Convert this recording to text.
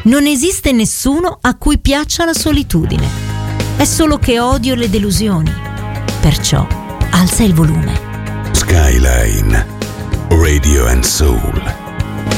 Non esiste nessuno a cui piaccia la solitudine. È solo che odio le delusioni. Perciò alza il volume. Skyline Radio and Soul.